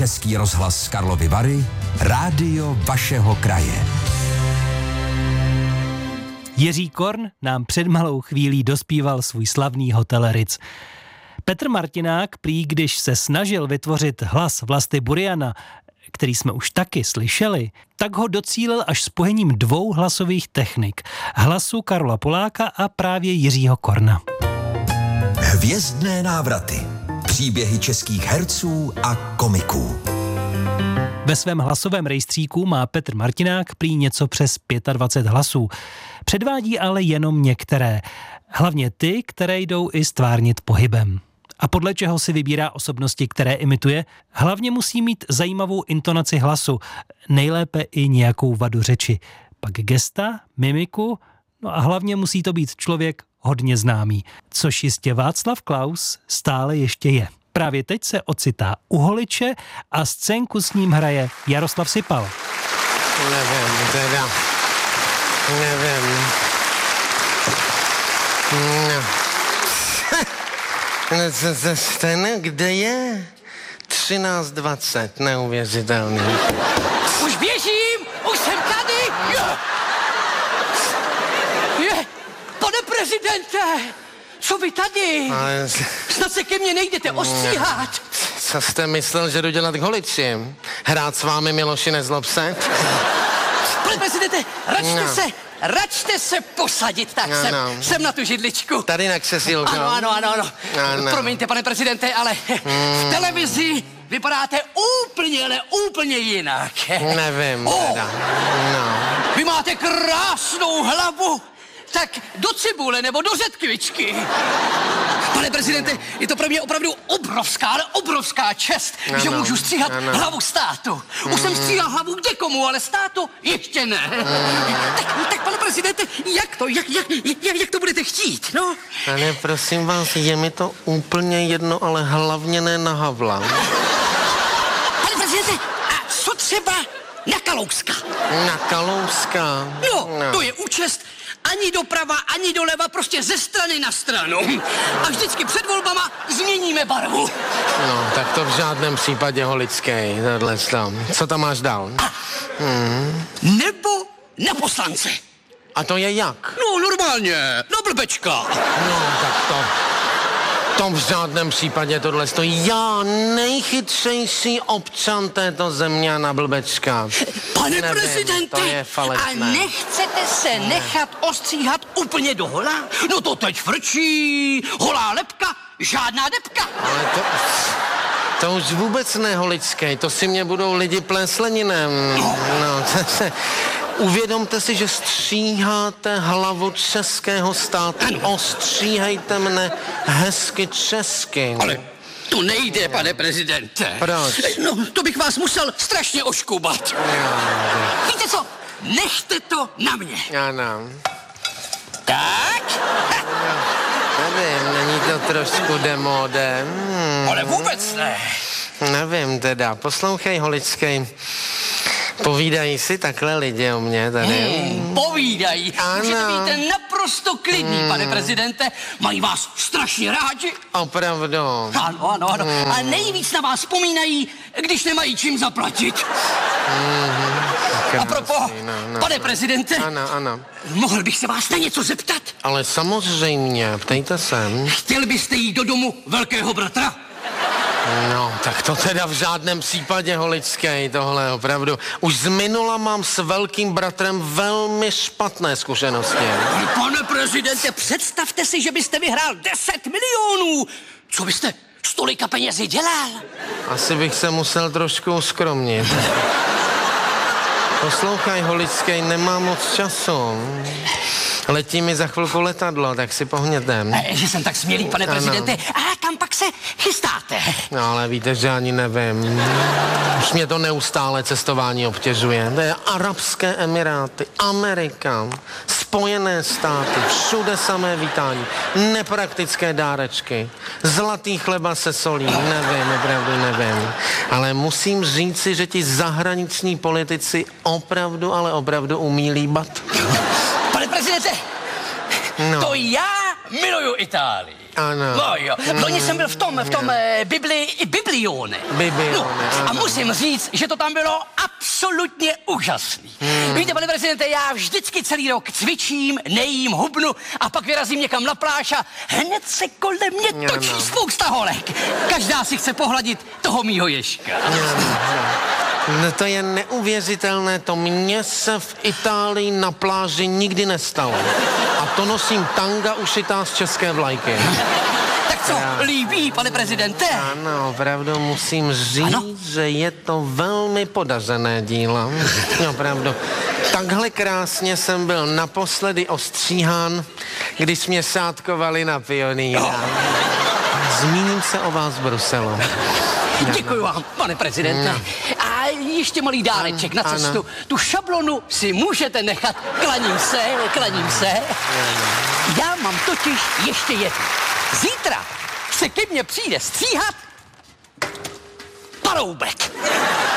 Český rozhlas Karlovy Vary, rádio vašeho kraje. Jiří Korn nám před malou chvílí dospíval svůj slavný Hotel Ritz. Petr Martinák prý, když se snažil vytvořit hlas Vlasty Buriana, který jsme už taky slyšeli, tak ho docílil až spojením dvou hlasových technik. Hlasu Karola Poláka a právě Jiřího Korna. Hvězdné návraty. Příběhy českých herců a komiků. Ve svém hlasovém rejstříku má Petr Martinák prý něco přes 25 hlasů. Předvádí ale jenom některé. Hlavně ty, které jdou i stvárnit pohybem. A podle čeho si vybírá osobnosti, které imituje? Hlavně musí mít zajímavou intonaci hlasu, nejlépe i nějakou vadu řeči. Pak gesta, mimiku, no a hlavně musí to být člověk hodně známý, což jistě Václav Klaus stále ještě je. Právě teď se ocitá u Holiče a scénku s ním hraje Jaroslav Sipal. Nevím. Ten, kde je? 13:20, neuvěřitelný. Už běžím, už jsem tady. Je, pane prezidente, co vy tady? Ale... Snad se ke mně nejdete ostříhat. Co jste myslel, že jdu dělat k Holiči? Hrát s vámi, Miloši, nezlob se? Pane prezidente, račte se posadit, tak jsem na tu židličku. Tady na křesílko. Ano. Promiňte, pane prezidente, ale v televizi vypadáte úplně jinak. Nevím, teda. No. Vy máte krásnou hlavu. Tak do cibule nebo do řetkvičky. Pane prezidente, je to pro mě opravdu obrovská čest, že můžu stříhat hlavu státu. Už jsem stříhal hlavu kdekomu, ale státu ještě ne. Tak pane prezidente, jak to budete chtít, no? Ale prosím vás, je mi to úplně jedno, ale hlavně ne na Havla. Pane prezidente, a co třeba na Kalouska? Na Kalouska? No, to je účest ani doprava, ani doleva, prostě ze strany na stranu. A vždycky před volbama změníme barvu. No, tak to v žádném případě, Holickej, tohle tam. Co tam máš dál? Nebo na poslance. A to je jak? No, normálně, na blbečka. No, tak to v žádném případě tohle stojí. Já, nejchytřejší občan této země, na blbečka. Pane prezidente, to je falešné. A nechcete se nechat ostříhat úplně do hola? No to teď frčí, holá lepka, žádná depka. Ale to už vůbec ne, Holickej, to si mě budou lidi plésleninem. No, uvědomte si, že stříháte hlavu českého státu. Ostříhejte mne hezky česky. Ale to nejde, pane prezidente. Proč? No, to bych vás musel strašně oškubat. Víte co? Nechte to na mě. Ano. Tak? Nevím, není to trošku demodem? Ale vůbec ne. Nevím teda, poslouchej, Holickej. Povídají si takhle lidi o mě tady? Povídají. Můžete být naprosto klidný, pane prezidente. Mají vás strašně rádi. Opravdu. Ano. A nejvíc na vás vzpomínají, když nemají čím zaplatit. A propos, pane prezidente, ano. Mohl bych se vás na něco zeptat? Ale samozřejmě, ptejte se. Chtěl byste jít do domu velkého bratra? No, tak to teda v žádném případě, Holickej, tohle opravdu. Už z minula mám s velkým bratrem velmi špatné zkušenosti. Ale pane prezidente, představte si, že byste vyhrál 10 milionů. Co byste s tolika penězi dělal? Asi bych se musel trošku uskromnit. Poslouchaj, Holickej, nemám moc času. Letí mi za chvilku letadlo, tak si pohněte. Že jsem tak smělý, pane prezidente. A kam pak se chystáte? No, ale víte, že ani nevím. Už mě to neustále cestování obtěžuje. To je Arabské Emiráty, Amerika, Spojené státy, všude samé vítání, nepraktické dárečky, zlatý chleba se solí, nevím, opravdu nevím. Ale musím říci, že ti zahraniční politici opravdu, ale opravdu umí líbat. Pane prezidente, to já miluju Itálii. Ano. No jo, loni jsem byl v tom Biblione. No, a musím říct, že to tam bylo absolutně úžasný. Víte, pane prezidente, já vždycky celý rok cvičím, nejím, hubnu a pak vyrazím někam na pláž a hned se kolem mě točí spousta holek. Každá si chce pohladit toho mýho ježka. No to je neuvěřitelné, to mně se v Itálii na pláži nikdy nestalo. A to nosím tanga ušitá z české vlajky. Tak co, líbí, pane prezidente? Ano, opravdu musím říct, že je to velmi podařené dílo. Opravdu. Takhle krásně jsem byl naposledy ostříhán, když mě šátkovali na Pionýra. Zmíním se o vás v Bruselu. Děkuji vám, pane prezidente. A ještě malý dáreček na cestu. Tu šablonu si můžete nechat. Klaním se. Já mám totiž ještě jednu. Zítra se ke mně přijde stříhat Paroubek.